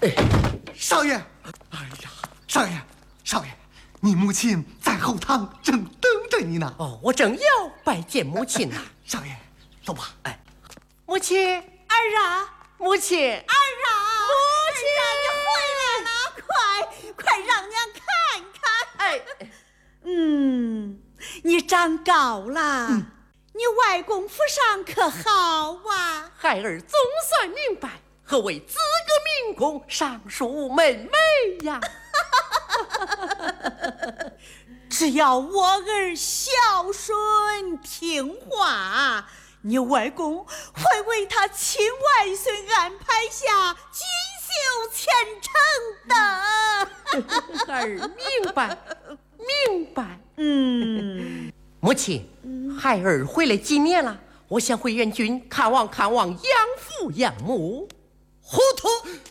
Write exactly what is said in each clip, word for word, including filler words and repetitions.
少爷，哎呀，少爷，少爷，你母亲在后堂正等着你呢。 哦，我正要拜见母亲呢。 少爷，走吧。 哎，母亲， 儿啊， 母亲， 儿啊，母亲，你回来了，快快让娘看看。 哎， 嗯，你长高了，嗯、你外公府上可好啊？ 孩儿总算明白何为资格民工，尚属门楣呀。 只要我儿孝顺听话，你外公会为他亲外孙安排下锦绣前程的。 孩儿明白，明白。 嗯， 母亲，孩儿回来几年了，我想回元军看望看望养父养母。 糊涂！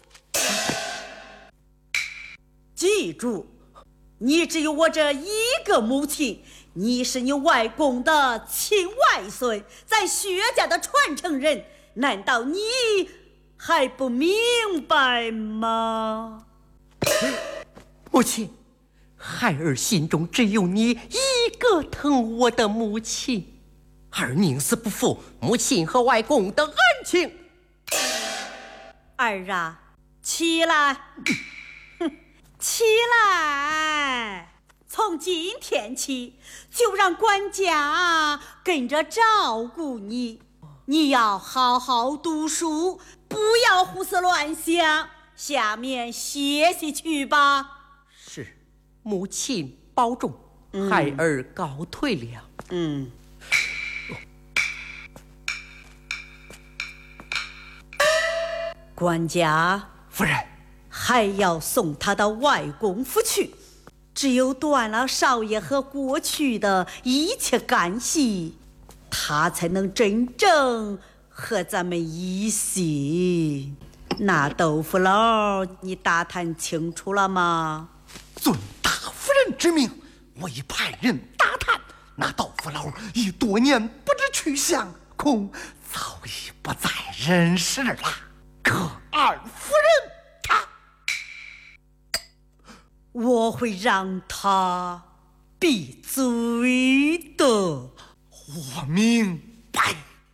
记住，你只有我这一个母亲，你是你外公的亲外孙，在薛家的传承人，难道你还不明白吗？ 母亲，孩儿心中只有你一个疼我的母亲，儿宁死不负母亲和外公的恩情。 儿啊，起来，起来！从今天起，就让管家跟着照顾你。你要好好读书，不要胡思乱想。下面歇息去吧。 是，母亲保重，嗯、孩儿告退了。 嗯。管家夫人， 还要送他到外公府去，只有断了少爷和过去的一切干系，他才能真正和咱们一心。那豆腐佬你打探清楚了吗？ 遵大夫人之命，我已派人打探，那豆腐佬已多年不知去向，恐早已不在人世了。可二夫人她， 我会让她闭嘴的。 我明白。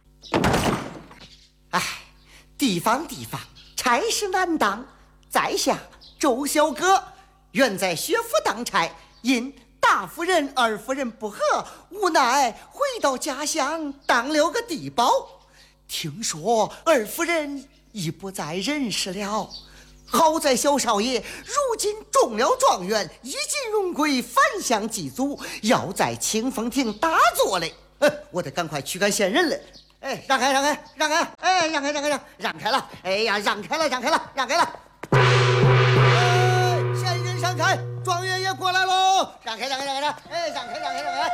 哎，地方地方，差事难当。在下周小哥原在薛府当差，因大夫人二夫人不和，无奈回到家乡当了个地保。听说二夫人已不在人世了，好在小少爷如今中了状元，衣锦荣归，返乡祭祖，要在清风亭打坐嘞。呃，我得赶快驱赶县人了。哎，让开，让开，让开！哎，让开，让开，让让开了！哎呀，让开了，让开了，让开了！哎，县人让开，状元也过来喽！让开，让开，让开！哎，让开，让开，让开！